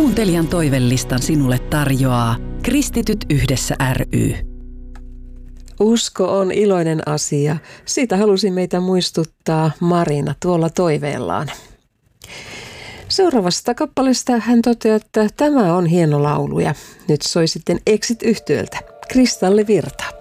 Kuuntelijan toivelistan sinulle tarjoaa Kristityt yhdessä ry. Usko on iloinen asia. Siitä halusi meitä muistuttaa Marina tuolla toiveellaan. Seuraavasta kappaleesta hän toteaa, että tämä on hieno laulu ja nyt soi sitten Exit-yhtyöltä Kristallivirta.